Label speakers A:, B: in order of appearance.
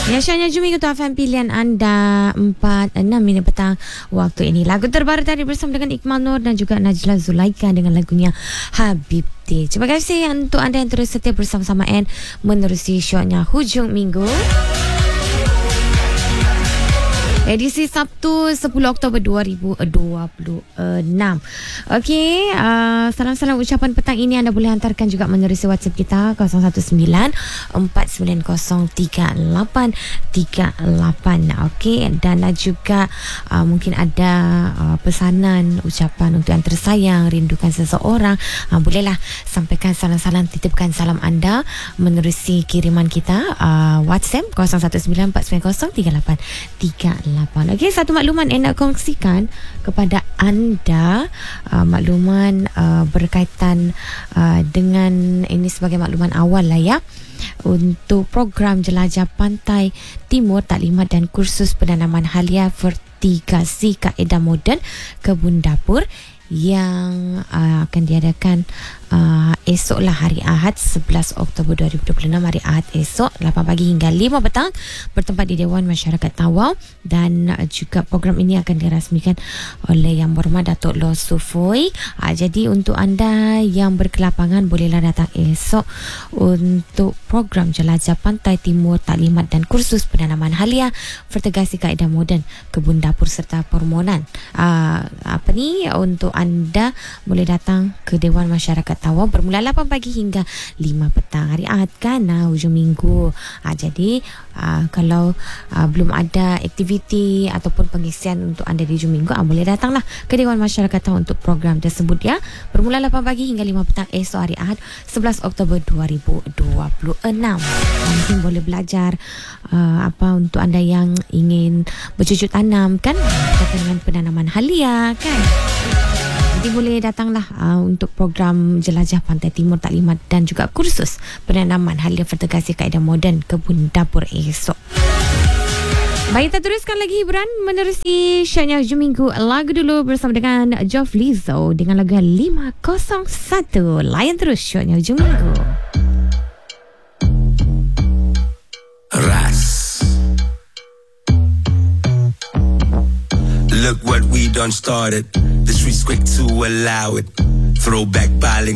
A: Ya, Syahnya Jumi Ketua FM pilihan anda 4-6 minit petang waktu ini. Lagu terbaru tadi bersama dengan Iqmal Nur dan juga Najla Zulaika dengan lagunya Habibti. Terima kasih untuk anda yang terus setia bersama-sama and menerusi show-nya Hujung Minggu. Edisi Sabtu 10 Oktober 2026. Okey, salam-salam ucapan petang ini anda boleh hantarkan juga menerusi WhatsApp kita 019-490-3838. Okey, dan juga mungkin ada pesanan ucapan untuk yang tersayang, rindukan seseorang, bolehlah sampaikan salam-salam, titipkan salam anda menerusi kiriman kita WhatsApp 0194903838. Okey, satu makluman yang nak kongsikan kepada anda, makluman berkaitan dengan ini sebagai makluman awal lah ya, untuk program Jelajah Pantai Timur Taklimat dan Kursus Penanaman Halia Vertigasi Kaedah Moden Kebun Dapur yang akan diadakan esoklah hari Ahad 11 Oktober 2026, hari Ahad esok 8 pagi hingga 5 petang bertempat di Dewan Masyarakat Tawau. Dan juga program ini akan dirasmikan oleh Yang Berhormat Datuk Loh Sufui. Jadi untuk anda yang berkelapangan bolehlah datang esok untuk program Jelajah Pantai Timur Taklimat dan Kursus Penanaman Halia Vertigasi Kaedah Moden Kebun Dapur serta permohonan untuk anda boleh datang ke Dewan Masyarakat Tawau bermula 8 pagi hingga 5 petang. Hari Ahad kan, hujung minggu. Jadi kalau belum ada aktiviti ataupun pengisian untuk anda di hujung minggu, boleh datanglah ke Dewan Masyarakat Tawau untuk program tersebut ya. Bermula 8 pagi hingga 5 petang esok hari Ahad 11 Oktober 2026. Mungkin boleh belajar untuk anda yang ingin bercucuk tanam kan, berkaitan dengan penanaman halia kan. Jadi boleh datanglah untuk program Jelajah Pantai Timur Taklimat dan juga kursus penanaman halia vertigasi kaedah moden kebun dapur esok. Baik, kita teruskan lagi hiburan menerusi show-nya Hujung Minggu. Lagu dulu bersama dengan Joff Lizzo dengan lagu 501. Layan terus show-nya Hujung Minggu.
B: Ras. Look what we done started. The streets quick to allow it. Throwback piling